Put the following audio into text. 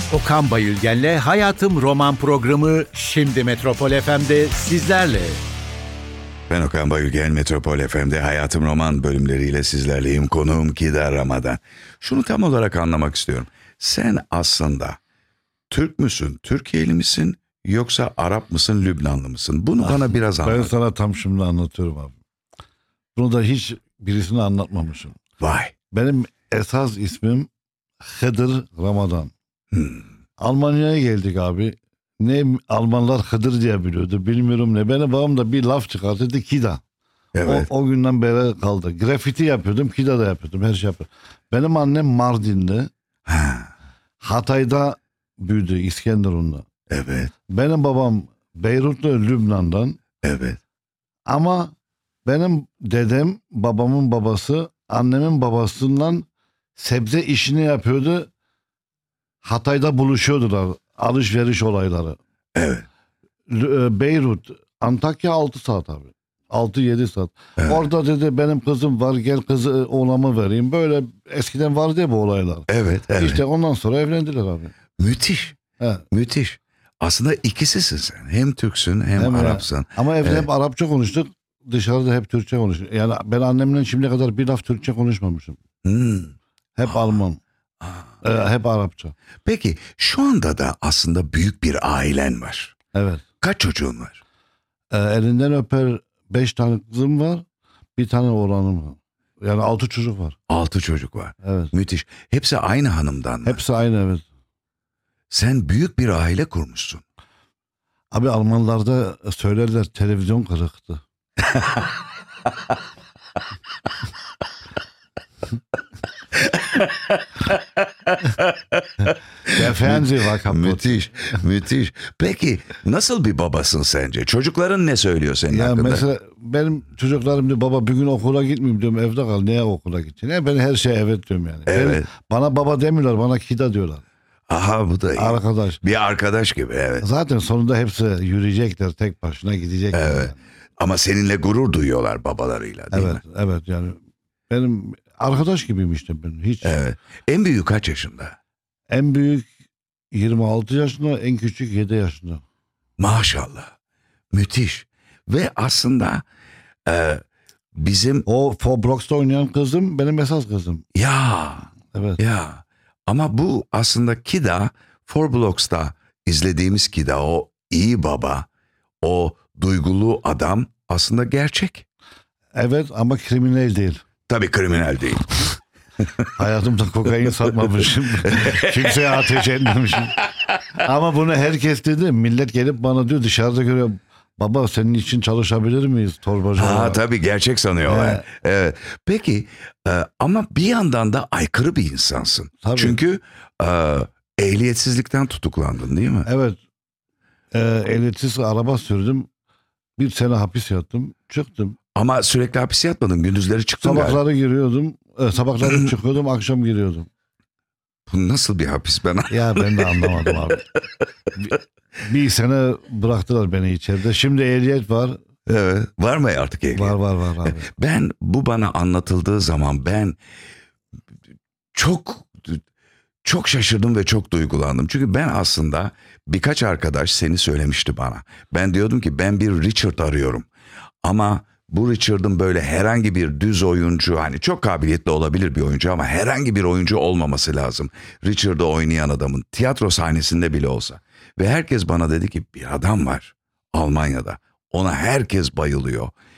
Okan Bayülgen'le Hayatım Roman programı şimdi Metropol FM'de sizlerle. Ben Okan Bayülgen, Metropol FM'de Hayatım Roman bölümleriyle sizlerleyim. Konuğum Kida Ramadan. Şunu tam olarak anlamak istiyorum. Sen aslında Türk müsün, Türkiye'li misin yoksa Arap mısın, Lübnanlı mısın? Bunu bana biraz anlat. Ben sana tam şimdi anlatıyorum abi. Bunu da hiç birisine anlatmamışım. Vay. Benim esas ismim Hıdır Ramadan. Almanya'ya geldik abi. Ne Almanlar Hıdır diye biliyordu, bilmiyorum ne. Benim babam da bir laf çıkarttı, Kida. Evet. O günden beri kaldı. Grafiti yapıyordum, Kida da yapıyordum, her şey yapıyordum. Benim annem Mardinli. Hatay'da büyüdü, İskenderun'da. Evet. Benim babam Beyrutlu, Lübnan'dan. Evet. Ama benim dedem, babamın babası, annemin babasından sebze işini yapıyordu. Hatay'da buluşuyordular. Alışveriş olayları. Evet. Beyrut, Antakya 6 saat abi. 6-7 saat. Evet. Orada dedi benim kızım var, gel kızı oğlamı vereyim. Böyle eskiden vardı ya bu olaylar. Evet. Evet. İşte ondan sonra evlendiler abi. Müthiş. He. Müthiş. Aslında ikisisin sen. Hem Türksün hem Arapsın. Ama evde Evet. hep Arapça konuştuk. Dışarıda hep Türkçe konuştuk. Yani ben annemle şimdiye kadar bir laf Türkçe konuşmamışım. Hep Alman. Hep Arapça. Peki şu anda da aslında büyük bir ailen var. Evet. Kaç çocuğun var? Elinden öper 5 tane kızım var. Bir tane oğlanım var. Yani 6 çocuk var. 6 çocuk var. Evet. Müthiş. Hepsi aynı hanımdan mı? Hepsi aynı, evet. Sen büyük bir aile kurmuşsun. Abi Almanlarda söylerler televizyon kırıktı. Der Fernseher war kaputt. Müthiş, müthiş. Peki nasıl bir babasın sence? Çocukların ne söylüyor senin Ya hakkında? mesela benim çocuklarım diyor baba bugün okula gitmeyeyim diyorum, evde kal. Neye okula gideceksin? Ben her şeye evet diyorum yani. Evet. Bana baba demiyorlar, bana Kida diyorlar. Aha, bu da iyi. Arkadaş. Bir arkadaş gibi, evet. Zaten sonunda hepsi yürüyecekler, tek başına gidecekler. Evet. Yani. Ama seninle gurur duyuyorlar babalarıyla, değil Evet, mi? evet yani benim arkadaş gibiyim işte ben. Hiç. Evet. En büyük kaç yaşında? En büyük 26 yaşında, en küçük 7 yaşında. Maşallah. Müthiş. Ve aslında bizim O Roblox'ta oynayan kızım benim esas kızım. ya Evet. ama bu aslında Kida, Forblox'ta izlediğimiz Kida, o iyi baba, o duygulu adam aslında gerçek. Evet ama kriminal değil. Tabii kriminal değil. Hayatımda kokain satmamışım. Kimseye ateş etmemişim. Ama bunu herkes dedi. Millet gelip bana diyor, dışarıda görüyor. Baba senin için çalışabilir miyiz torbacı olarak? Tabii gerçek sanıyorlar. Evet. Peki ama bir yandan da aykırı bir insansın. Tabii. Çünkü ehliyetsizlikten tutuklandın, değil mi? Evet. Ehliyetsiz araba sürdüm. 1 sene hapis yattım. Çıktım. Ama sürekli hapis yatmadın. Gündüzleri çıktın galiba. Sabahları giriyordum. Sabahları çıkıyordum. Akşam giriyordum. Bu nasıl bir hapis ben? Ya ben de anlamadım abi. Bir sene bıraktılar beni içeride. Şimdi ehliyet var. Evet. Var mı artık ehliyet? Var abi. Bu bana anlatıldığı zaman ben çok şaşırdım ve çok duygulandım. Çünkü ben aslında birkaç arkadaş seni söylemişti bana. Ben diyordum ki ben bir Richard arıyorum. Ama bu Richard'ın böyle herhangi bir düz oyuncu, hani çok kabiliyetli olabilir bir oyuncu ama herhangi bir oyuncu olmaması lazım. Richard'ı oynayan adamın tiyatro sahnesinde bile olsa. Ve herkes bana dedi ki bir adam var Almanya'da. Ona herkes bayılıyor.